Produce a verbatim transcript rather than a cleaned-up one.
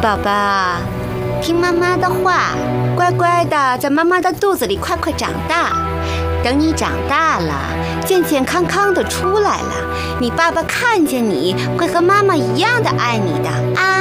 宝宝，听妈妈的话，乖乖的在妈妈的肚子里快快长大。等你长大了，健健康康的出来了，你爸爸看见你会和妈妈一样的爱你的啊。